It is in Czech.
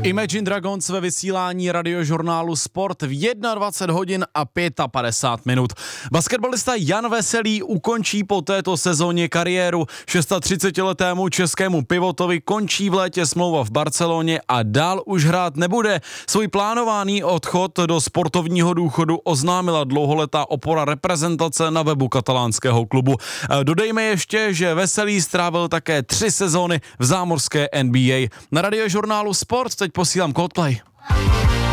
Imagine Dragons ve vysílání radiožurnálu Sport v 21 hodin a 55 minut. Basketbalista Jan Veselý ukončí po této sezóně kariéru. 36letému českému pivotovi končí v létě smlouva v Barceloně a dál už hrát nebude. Svůj plánovaný odchod do sportovního důchodu oznámila dlouholetá opora reprezentace na webu katalánského klubu. Dodejme ještě, že Veselý strávil také 3 sezóny v zámořské NBA. Na radiožurnálu Sport teď posílám Coldplay.